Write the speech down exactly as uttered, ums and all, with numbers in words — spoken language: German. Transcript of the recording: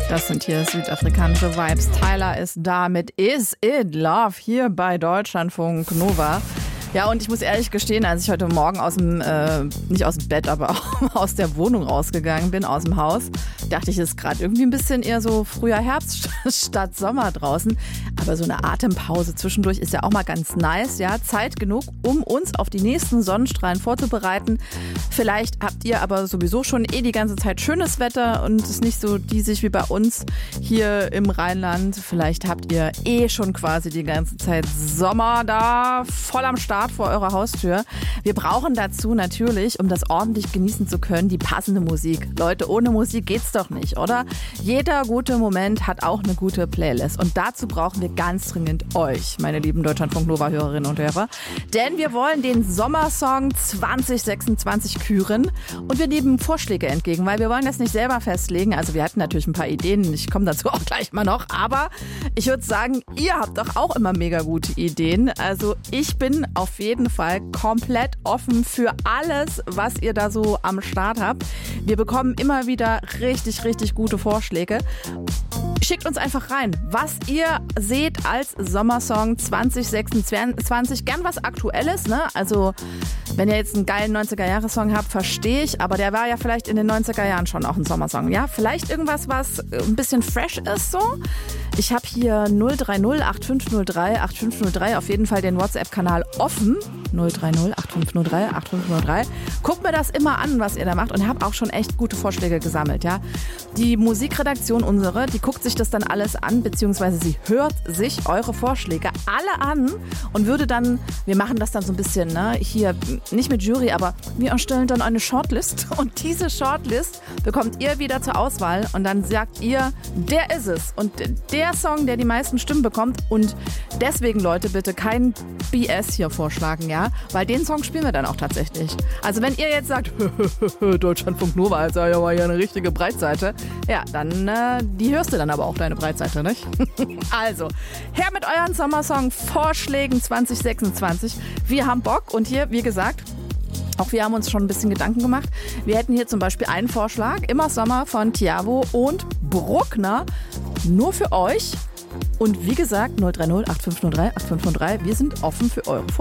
Das sind hier südafrikanische Vibes. Tyler ist da mit Is It Love hier bei Deutschlandfunk Nova. Ja, und ich muss ehrlich gestehen, als ich heute Morgen aus dem, äh, nicht aus dem Bett, aber aus der Wohnung rausgegangen bin, aus dem Haus, dachte ich, es ist gerade irgendwie ein bisschen eher so früher Herbst statt Sommer draußen. Aber so eine Atempause zwischendurch ist ja auch mal ganz nice, ja. Zeit genug, um uns auf die nächsten Sonnenstrahlen vorzubereiten. Vielleicht habt ihr aber sowieso schon eh die ganze Zeit schönes Wetter und es ist nicht so diesig wie bei uns hier im Rheinland. Vielleicht habt ihr eh schon quasi die ganze Zeit Sommer da voll am Start vor eurer Haustür. Wir brauchen dazu natürlich, um das ordentlich genießen zu können, die passende Musik. Leute, ohne Musik geht's doch nicht, oder? Jeder gute Moment hat auch eine gute Playlist. Und dazu brauchen wir ganz dringend euch, meine lieben Deutschlandfunk-Nova-Hörerinnen und Hörer. Denn wir wollen den Sommersong zwanzig sechsundzwanzig küren und wir nehmen Vorschläge entgegen, weil wir wollen das nicht selber festlegen. Also wir hatten natürlich ein paar Ideen, ich komme dazu auch gleich mal noch. Aber ich würde sagen, ihr habt doch auch immer mega gute Ideen. Also ich bin auf Auf jeden Fall komplett offen für alles, was ihr da so am Start habt. Wir bekommen immer wieder richtig, richtig gute Vorschläge. Schickt uns einfach rein, was ihr seht als Sommersong zwanzig sechsundzwanzig. Gern was Aktuelles, ne? Also wenn ihr jetzt einen geilen neunziger-Jahre-Song habt, verstehe ich, aber der war ja vielleicht in den neunziger Jahren schon auch ein Sommersong, ja? Vielleicht irgendwas, was ein bisschen fresh ist so. Ich habe hier null drei null acht fünf null drei acht fünf null drei auf jeden Fall den WhatsApp-Kanal offen. null drei null acht fünf null drei acht fünf null drei. Guckt mir das immer an, was ihr da macht und habe auch schon echt gute Vorschläge gesammelt, ja? Die Musikredaktion unsere, die guckt sich das dann alles an, beziehungsweise sie hört sich eure Vorschläge alle an und würde dann, wir machen das dann so ein bisschen, ne, hier nicht mit Jury, aber wir erstellen dann eine Shortlist und diese Shortlist bekommt ihr wieder zur Auswahl und dann sagt ihr, der ist es und der Song, der die meisten Stimmen bekommt und deswegen, Leute, bitte kein B S hier vorschlagen, ja, weil den Song spielen wir dann auch tatsächlich. Also wenn ihr jetzt sagt, Deutschlandfunk Nova ist ja mal hier eine richtige Breitseite, ja, dann äh, die hörst du dann aber auch deine Breitseite, nicht? Also, her mit euren Sommersong-Vorschlägen zwanzig sechsundzwanzig. Wir haben Bock und hier, wie gesagt, auch wir haben uns schon ein bisschen Gedanken gemacht. Wir hätten hier zum Beispiel einen Vorschlag, Immer Sommer von Tiavo und Bruckner, nur für euch. Und wie gesagt, null drei null acht fünf null drei acht fünf null drei, wir sind offen für eure Vorschläge.